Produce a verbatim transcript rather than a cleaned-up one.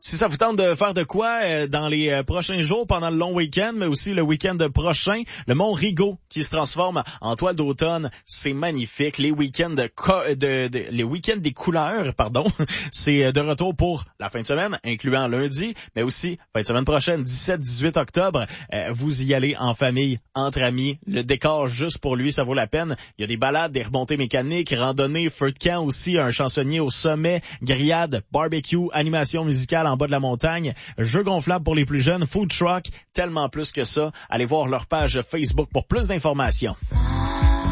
Si ça vous tente de faire de quoi euh, dans les euh, prochains jours, pendant le long week-end, mais aussi le week-end prochain, le Mont Rigaud qui se transforme en toile d'automne, c'est magnifique. Les week-ends de, co- de, de les week-ends des couleurs, pardon, c'est de retour pour la fin de semaine, incluant lundi, mais aussi fin de semaine prochaine, dix-sept dix-huit octobre. Euh, vous y allez en famille, entre amis. Le décor juste pour lui, ça vaut la peine. Il y a des balades, des remontées mécaniques, randonnées, feu de camp aussi, un chansonnier au sommet, grillade, barbecue, animation musicale en bas de la montagne, jeux gonflables pour les plus jeunes, food truck, tellement plus que ça. Allez voir leur page Facebook pour plus d'informations.